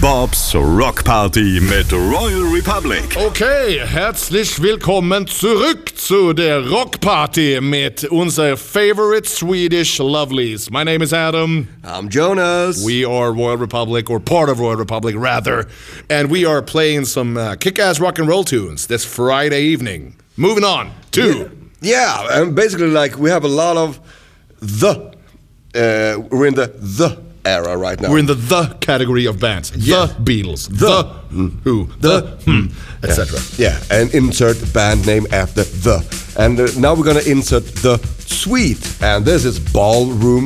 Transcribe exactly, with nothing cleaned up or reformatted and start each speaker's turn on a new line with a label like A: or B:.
A: Bobs Rockparty mit Royal Republic.
B: Okay, herzlich willkommen zurück zu der Rockparty mit unser favorite Swedish lovelies. My name is Adam.
C: I'm Jonas.
B: We are Royal Republic, or part of Royal Republic rather, and we are playing some uh, kick-ass rock and roll tunes this Friday evening. Moving on to...
C: Yeah, yeah, and basically like we have a lot of the... Uh, we're in the the era right now.
B: We're in the the category of bands.
C: Yeah.
B: The Beatles.
C: The.
B: The, Who. The, hmm, et cetera.
C: Yeah, and insert band name after the. And uh, now we're gonna insert the Sweet. And this is Ballroom